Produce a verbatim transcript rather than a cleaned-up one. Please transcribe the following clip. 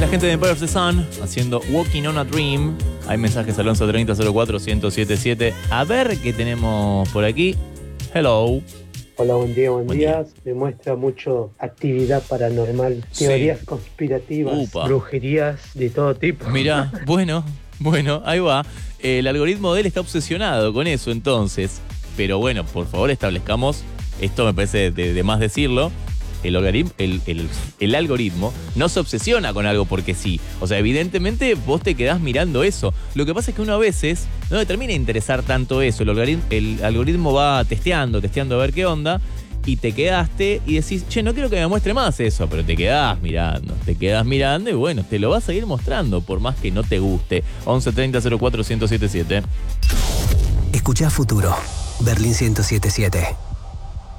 la gente de Empire of the Sun haciendo Walking on a Dream. Hay mensajes al once treinta cero cuatro ciento setenta y siete. A ver qué tenemos por aquí. Hello. Hola, buen día, buen, Buen día. día. Demuestra mucho actividad paranormal, Sí. teorías conspirativas, Upa. brujerías de todo tipo. Mirá, bueno, bueno, ahí va. El algoritmo de él está obsesionado con eso entonces. Pero bueno, por favor establezcamos, esto me parece de, de más decirlo, el, algoritmo, el, el, el algoritmo no se obsesiona con algo porque sí. O sea, evidentemente vos te quedás mirando eso. Lo que pasa es que uno a veces no le termina de interesar tanto eso. El algoritmo, el algoritmo va testeando, testeando a ver qué onda. Y te quedaste y decís, che, no quiero que me muestre más eso. Pero te quedás mirando, te quedás mirando y bueno, te lo va a seguir mostrando por más que no te guste. once treinta cero cuatro ciento setenta y siete. Escuchá Futuro, Berlín ciento setenta y siete.